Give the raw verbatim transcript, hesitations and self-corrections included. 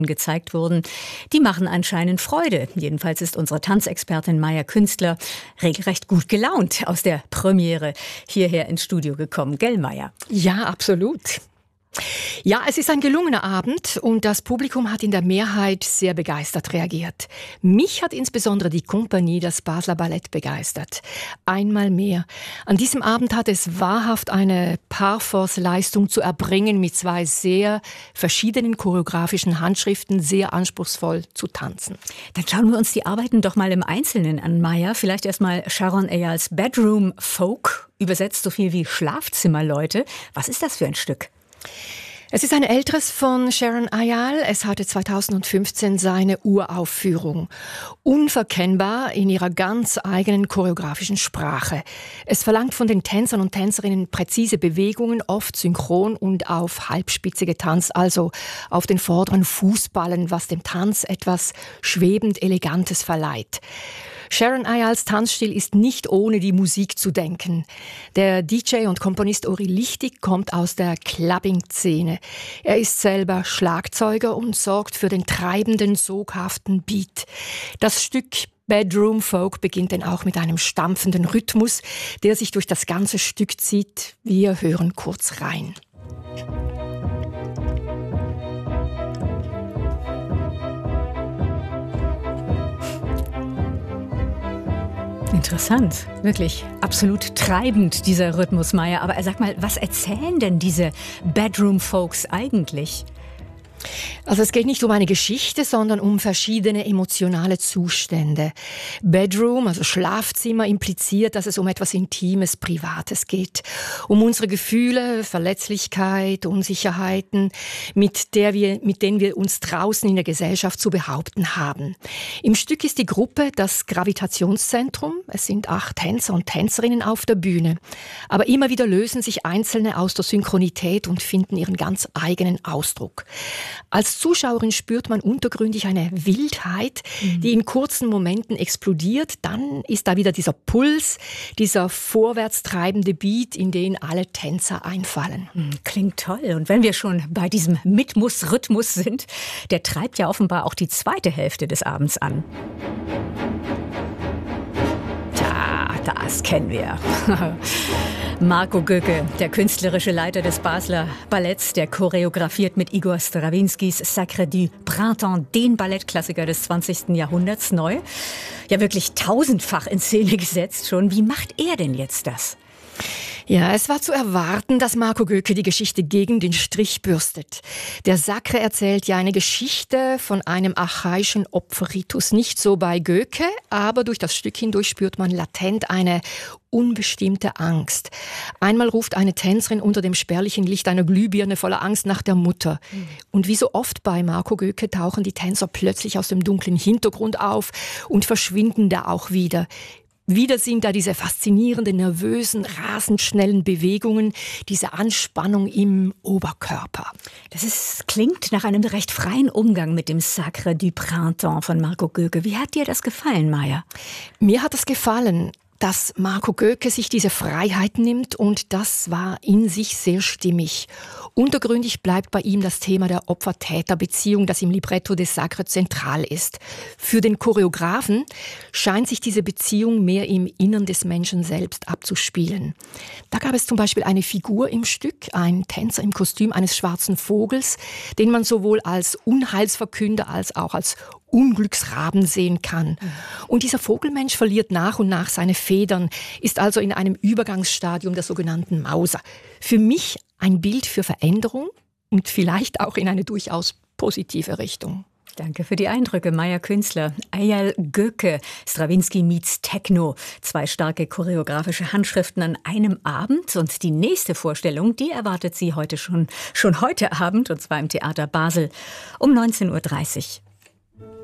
gezeigt wurden, die machen anscheinend Freude. Jedenfalls ist unsere Tanzexpertin Maja Künstler regelrecht gut gelaunt aus der Premiere hierher ins Studio gekommen. Gell, Maja? Ja, absolut. Ja, es ist ein gelungener Abend und das Publikum hat in der Mehrheit sehr begeistert reagiert. Mich hat insbesondere die Kompanie, das Basler Ballett, begeistert. Einmal mehr. An diesem Abend hat es wahrhaft eine Parforce-Leistung zu erbringen, mit zwei sehr verschiedenen choreografischen Handschriften sehr anspruchsvoll zu tanzen. Dann schauen wir uns die Arbeiten doch mal im Einzelnen an, Maja. Vielleicht erstmal Sharon Eyals Bedroom Folk, übersetzt so viel wie Schlafzimmerleute. Was ist das für ein Stück? Es ist ein älteres von Sharon Eyal. Es hatte zweitausendfünfzehn seine Uraufführung. Unverkennbar in ihrer ganz eigenen choreografischen Sprache. Es verlangt von den Tänzern und Tänzerinnen präzise Bewegungen, oft synchron und auf halbspitzige Tanz, also auf den vorderen Fußballen, was dem Tanz etwas schwebend Elegantes verleiht. Sharon Eyals Tanzstil ist nicht ohne die Musik zu denken. Der D J und Komponist Uri Lichtig kommt aus der Clubbing-Szene. Er ist selber Schlagzeuger und sorgt für den treibenden, soghaften Beat. Das Stück Bedroom Folk beginnt dann auch mit einem stampfenden Rhythmus, der sich durch das ganze Stück zieht. Wir hören kurz rein. Interessant, wirklich absolut treibend, dieser Rhythmus, Maja. Aber sag mal, was erzählen denn diese Bedroom Folks eigentlich? Also es geht nicht um eine Geschichte, sondern um verschiedene emotionale Zustände. Bedroom, also Schlafzimmer, impliziert, dass es um etwas Intimes, Privates geht. Um unsere Gefühle, Verletzlichkeit, Unsicherheiten, mit, der wir, mit denen wir uns draußen in der Gesellschaft zu behaupten haben. Im Stück ist die Gruppe das Gravitationszentrum. Es sind acht Tänzer und Tänzerinnen auf der Bühne. Aber immer wieder lösen sich Einzelne aus der Synchronität und finden ihren ganz eigenen Ausdruck. Als Zuschauerin spürt man untergründig eine Wildheit, mhm. die in kurzen Momenten explodiert. Dann ist da wieder dieser Puls, dieser vorwärts treibende Beat, in den alle Tänzer einfallen. Klingt toll. Und wenn wir schon bei diesem Rhythmus sind, der treibt ja offenbar auch die zweite Hälfte des Abends an. Tja, das kennen wir. Marco Göke, der künstlerische Leiter des Basler Balletts, der choreografiert mit Igor Strawinskys Sacre du Printemps den Ballettklassiker des zwanzigsten Jahrhunderts neu. Ja, wirklich tausendfach in Szene gesetzt schon. Wie macht er denn jetzt das? Ja, es war zu erwarten, dass Marco Göke die Geschichte gegen den Strich bürstet. Der Sacre erzählt ja eine Geschichte von einem archaischen Opferritus. Nicht so bei Göke, aber durch das Stück hindurch spürt man latent eine unbestimmte Angst. Einmal ruft eine Tänzerin unter dem spärlichen Licht einer Glühbirne voller Angst nach der Mutter. Mhm. Und wie so oft bei Marco Göke tauchen die Tänzer plötzlich aus dem dunklen Hintergrund auf und verschwinden da auch wieder. Wieder sind da diese faszinierenden, nervösen, rasend schnellen Bewegungen, diese Anspannung im Oberkörper. Das ist, klingt nach einem recht freien Umgang mit dem Sacre du Printemps von Marco Göke. Wie hat dir das gefallen, Maja? Mir hat es gefallen, dass Marco Göke sich diese Freiheit nimmt und das war in sich sehr stimmig. Untergründig bleibt bei ihm das Thema der Opfer-Täter-Beziehung, das im Libretto des Sacre zentral ist. Für den Choreografen scheint sich diese Beziehung mehr im Innern des Menschen selbst abzuspielen. Da gab es zum Beispiel eine Figur im Stück, ein Tänzer im Kostüm eines schwarzen Vogels, den man sowohl als Unheilsverkünder als auch als Unglücksraben sehen kann. Und dieser Vogelmensch verliert nach und nach seine Federn, ist also in einem Übergangsstadium der sogenannten Mauser. Für mich ein Bild für Veränderung und vielleicht auch in eine durchaus positive Richtung. Danke für die Eindrücke, Maja Künstler. Eyal Göke, Strawinski meets Techno. Zwei starke choreografische Handschriften an einem Abend. Und die nächste Vorstellung, die erwartet Sie heute schon, schon heute Abend, und zwar im Theater Basel um neunzehn Uhr dreißig.